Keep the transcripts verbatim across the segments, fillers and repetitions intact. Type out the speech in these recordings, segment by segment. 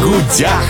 бигудях.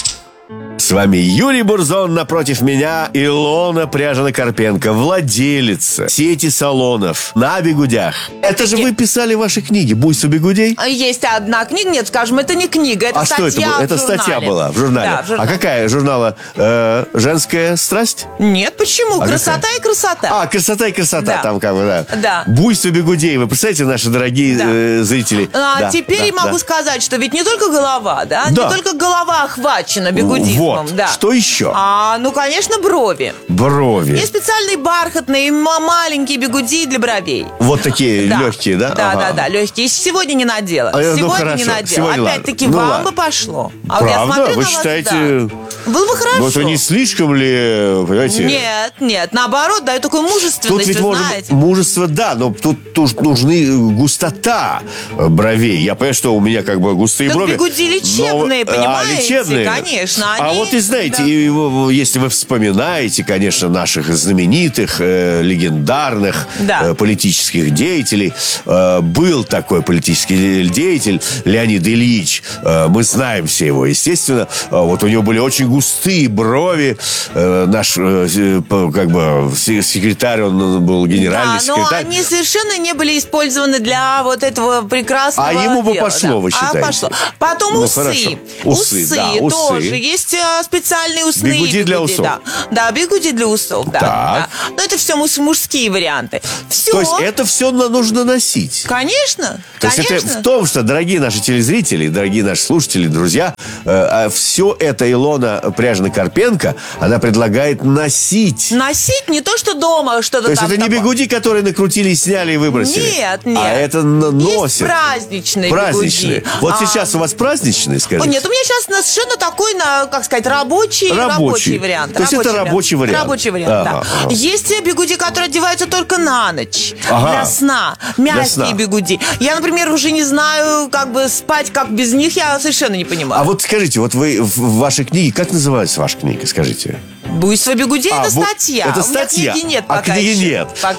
С вами Юрий Бурзон, напротив меня Илона Пряжина-Карпенко, владелица сети салонов на бигудях. Это же вы писали ваши книги «Буйство бигудей»? Есть одна книга, нет, скажем, это не книга, это а статья что это было? Это в журнале. статья была в журнале. Да, в журнале. А какая журнала? Э, «Женская страсть»? Нет, почему? А красота какая? и красота. А, красота и красота, Да. там как бы, да. Да. «Буйство бигудей». Вы представляете, наши дорогие Да. э, зрители? А, Да, теперь да, могу да. сказать, что ведь не только голова, да, Да. не только голова охвачена бигудизмом. Вот. Да. Что еще? А, ну, конечно, брови. Брови. Есть специальные бархатные ма- маленькие бигуди для бровей. Вот такие Да. легкие, да? Да, Ага. да, да, легкие. Сегодня не надела. А, ну, Сегодня хорошо. не надела. Сегодня ладно. Опять-таки, Ну, вам ладно. бы пошло. А вот я Правда? смотрю Вы на вас, считаете- да. Было бы хорошо. Ну, это не слишком ли, понимаете? Нет, нет, наоборот, дает такую мужественность, Тут ведь вы может знаете. мужество, да, но тут, тут нужны густота бровей. Я понимаю, что у меня как бы густые Так брови. бигуди лечебные, но- понимаете? А, лечебные. Конечно, А они- вот и знаете, да. и вы- если вы вспоминаете, конечно, наших знаменитых, э, легендарных Да. э, политических деятелей, э, был такой политический деятель Леонид Ильич. Э, мы знаем все его, естественно. Э, вот у него были очень густые брови. Э, наш э, по- как бы се- секретарь, он был генеральный Да, но секретарь. они совершенно не были использованы для вот этого прекрасного А ему бы дела, пошло, да. вы считаете? А пошло. Потом Ну, усы. хорошо. Усы, да, усы. тоже. Есть а, специальные усные Бигуди для усов. Да, да, бигуди для усов, да. Так. да. Но это все муж- мужские варианты. Все. То есть это все нужно носить. Конечно, То есть конечно. это в том, что, дорогие наши телезрители, дорогие наши слушатели, друзья, э, все это Илона Пряжина-Карпенко, она предлагает носить. Носить не то, что дома что-то То есть там это не такое. бигуди, которые накрутили, сняли и выбросили. Нет, нет. А это н- Есть носят. праздничные Праздничные. бигуди. Вот А, сейчас у вас праздничные, О, скажите? нет, у меня сейчас совершенно такой, на, как сказать, рабочий, Рабочий. рабочий вариант. То есть это рабочий вариант. Рабочий вариант, Ага, да. ага. Есть те бигуди, которые одеваются только на ночь. Ага. Для сна. Мягкие сна. бигуди. Я, например, уже не знаю, как бы спать, как без них, я совершенно не понимаю. А вот скажите, вот вы в в вашей книге, как называется ваша книга, скажите? Буйство бигуди — А, это бу- статья. это У меня статья. книги нет А пока книги еще. нет. Пока